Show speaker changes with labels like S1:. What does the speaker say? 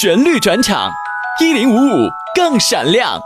S1: 旋律转场，1055更闪亮。